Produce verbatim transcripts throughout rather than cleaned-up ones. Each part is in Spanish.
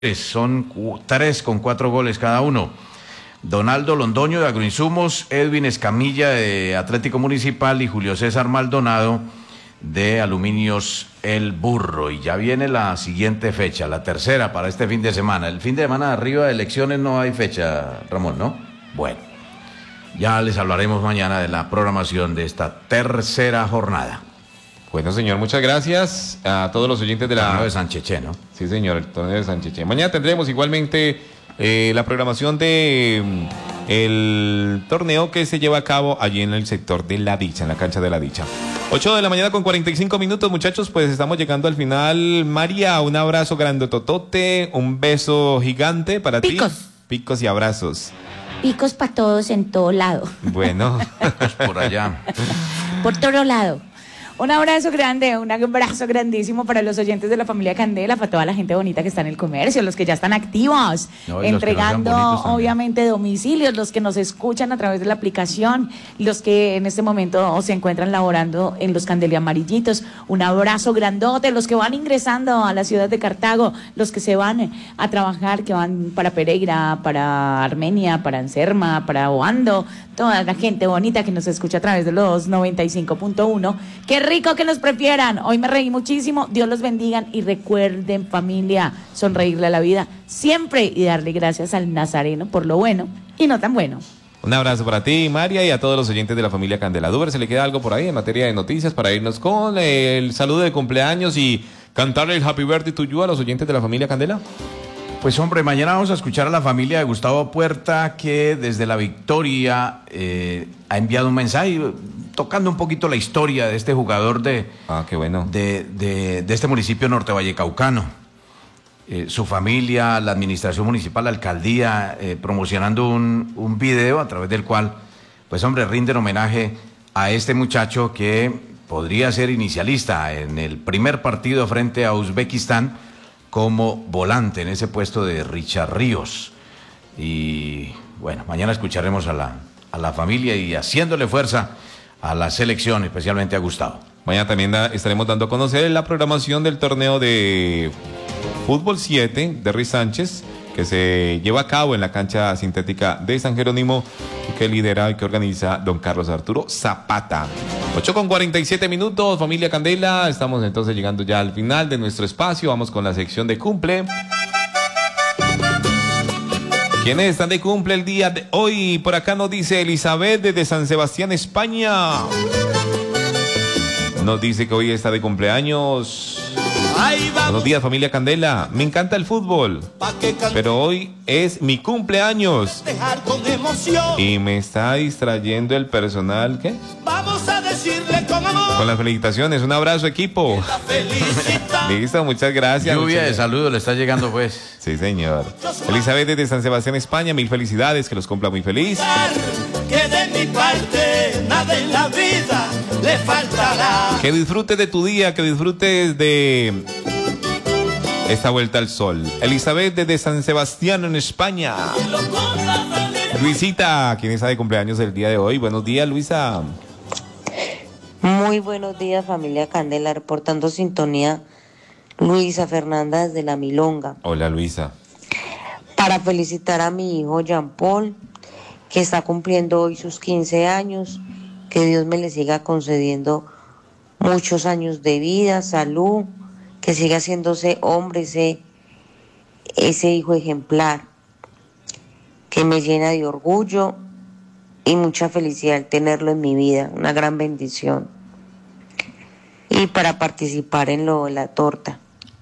Son cu- tres con cuatro goles cada uno. Donaldo Londoño de Agroinsumos, Edwin Escamilla de Atlético Municipal y Julio César Maldonado de Aluminios El Burro. Y ya viene la siguiente fecha, la tercera para este fin de semana. El fin de semana de arriba de elecciones no hay fecha, Ramón, ¿no? Bueno, ya les hablaremos mañana de la programación de esta tercera jornada. Bueno, señor, muchas gracias a todos los oyentes de la... Torneo de Sancheche, ¿no? Sí, señor, el torneo de Sancheche. Mañana tendremos igualmente eh, la programación de mm, el torneo que se lleva a cabo allí en el sector de La Dicha, en la cancha de La Dicha. ocho de la mañana con cuarenta y cinco minutos, muchachos, pues estamos llegando al final. María, un abrazo grandototote, un beso gigante para Picos. ti. Picos y abrazos. Picos para todos en todo lado. Bueno. Pues por allá. Por todo lado. Un abrazo grande, un abrazo grandísimo para los oyentes de la familia Candela, para toda la gente bonita que está en el comercio, los que ya están activos, No, y entregando los que no sean bonitos también. obviamente domicilios, los que nos escuchan a través de la aplicación, los que en este momento se encuentran laborando en los Candeli Amarillitos. Un abrazo grandote, los que van ingresando a la ciudad de Cartago, los que se van a trabajar, que van para Pereira, para Armenia, para Anserma, para Oando, toda la gente bonita que nos escucha a través de los noventa y cinco punto uno. Qué rico que nos prefieran. Hoy me reí muchísimo. Dios los bendiga y recuerden, familia, sonreírle a la vida siempre y darle gracias al Nazareno por lo bueno y no tan bueno. Un abrazo para ti, María, y a todos los oyentes de la familia Candela. Duber, ¿se le queda algo por ahí en materia de noticias para irnos con el saludo de cumpleaños y cantarle el Happy Birthday to you a los oyentes de la familia Candela? Pues hombre, mañana vamos a escuchar a la familia de Gustavo Puerta, que desde La Victoria eh, ha enviado un mensaje tocando un poquito la historia de este jugador de, Ah, qué bueno. de, de, de este municipio norte vallecaucano. Eh, su familia, la administración municipal, la alcaldía, eh, promocionando un, un video a través del cual, pues hombre, rinden homenaje a este muchacho que podría ser inicialista en el primer partido frente a Uzbekistán como volante en ese puesto de Richard Ríos. Y bueno, mañana escucharemos a la, a la familia y haciéndole fuerza a la selección, especialmente a Gustavo. Mañana también da- estaremos dando a conocer la programación del torneo de Fútbol siete de Ruiz Sánchez, que se lleva a cabo en la cancha sintética de San Jerónimo, que lidera y que organiza don Carlos Arturo Zapata. ocho con cuarenta y siete minutos, familia Candela. Estamos entonces llegando ya al final de nuestro espacio. Vamos con la sección de cumple. ¿Quiénes están de cumple el día de hoy? Por acá nos dice Elizabeth desde San Sebastián, España. Nos dice que hoy está de cumpleaños. Buenos días, familia Candela. Me encanta el fútbol, pero hoy es mi cumpleaños y me está distrayendo el personal. ¿Qué? Vamos a decirle con amor. Con las felicitaciones. Un abrazo, equipo. Listo, muchas gracias. Lluvia Muchas- de saludos le está llegando, pues. Sí, señor. Elizabeth desde San Sebastián, España. Mil felicidades, que los cumpla muy feliz. Que de mi parte nada en la vida le faltará. Que disfrutes de tu día, que disfrutes de esta vuelta al sol. Elizabeth desde San Sebastián, en España. Luisita, ¿quién está de cumpleaños el día de hoy? Buenos días, Luisa. Muy buenos días, familia Candela, reportando sintonía. Luisa Fernanda desde La Milonga, Hola, Luisa. para felicitar a mi hijo Jean Paul, que está cumpliendo hoy sus quince años, que Dios me le siga concediendo muchos años de vida, salud, que siga haciéndose hombre, ese, ese hijo ejemplar, que me llena de orgullo y mucha felicidad al tenerlo en mi vida, una gran bendición. Y para participar en lo de la torta.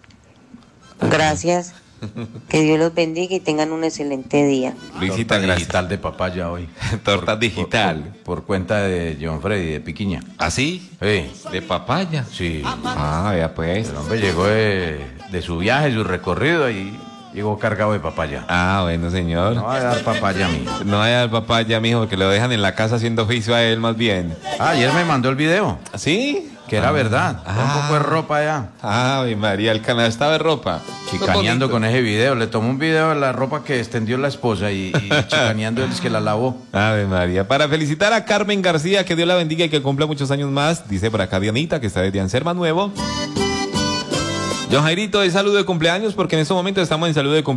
Gracias, que Dios los bendiga y tengan un excelente día. Luisita, Torta gracias. digital de papaya hoy. Torta Por- digital. Por, por cuenta de John Freddy, de Piquiña. ¿Así? Sí, ¿De papaya? sí. Ah, vea pues. El hombre llegó de, de su viaje, su recorrido y llegó cargado de papaya. Ah, bueno, señor. No va a dar papaya a mí. No vaya al papaya, mijo, que lo dejan en la casa haciendo oficio a él más bien. Ah, ayer me mandó el video, ¿Sí? que era Ah. verdad. Ah. Un poco de ropa allá. Ay, María, el canal estaba de ropa. Chicaneando Bonito. con ese video. Le tomó un video de la ropa que extendió la esposa y, y chicaneando es que la lavó. Ave María. Para felicitar a Carmen García, que Dios la bendiga y que cumpla muchos años más. Dice por acá Dianita, que está desde Anserma Nuevo. John Jairito, es salud de cumpleaños porque en este momento estamos en salud de cumpleaños.